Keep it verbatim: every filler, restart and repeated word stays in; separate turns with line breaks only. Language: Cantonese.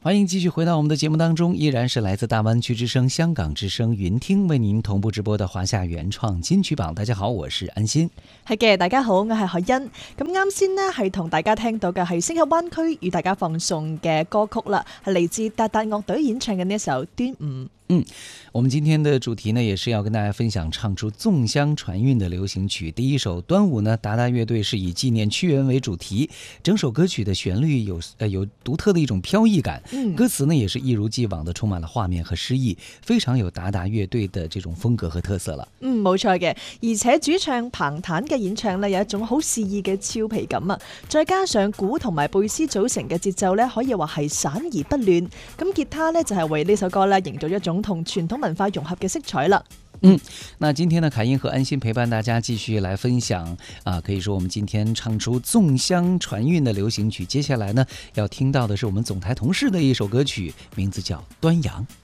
欢迎继续回到我们的节目当中，依然是来自大湾区之声、香港之聲雲聽為您同步直播的華夏原創金曲榜。大家好，我是安心。
係嘅，大家好，我係海欣。咁啱先呢，係同大家聽到嘅係星級灣區與大家放送嘅歌曲啦，係嚟自達達樂隊演唱嘅呢一首《端午》。
嗯，我們今天的主題呢，也是要跟大家分享唱出粽香傳韻的流行曲。第一首《端午》呢，達達樂隊是以紀念屈原為主題，整首歌曲的旋律有呃有獨特的一種飄逸感，嗯、歌詞呢也是一如既往的充滿了畫面和詩意，非常有達達樂隊的這種風格和特色了。
嗯，冇錯嘅，而且主唱彭坦嘅演唱呢，有一種好肆意嘅俏皮感啊，再加上鼓同埋貝斯組成嘅節奏呢，可以話係散而不亂。咁吉他呢，就係為呢首歌呢營造一種同傳統文化融合嘅色彩了。
嗯，那今天呢，凱英和安心陪伴大家繼續來分享啊，可以說我們今天唱出粽香傳韻的流行曲。接下來呢，要聽到的是我們總台同事的一首歌曲，名字叫《端陽》。